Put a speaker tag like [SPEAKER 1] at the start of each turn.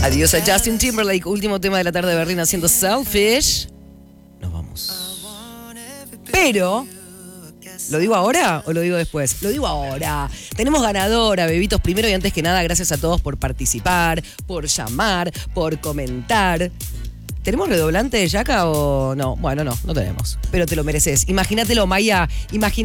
[SPEAKER 1] Adiós a Justin Timberlake, último tema de la tarde de Berlín haciendo Selfish. Nos vamos. Pero, ¿lo digo ahora o lo digo después? Lo digo ahora. Tenemos ganadora, bebitos. Primero y antes que nada, gracias a todos por participar, por llamar, por comentar. ¿Tenemos redoblante de Yaka o no? Bueno, no tenemos. Pero te lo mereces. Imagínatelo, Maya.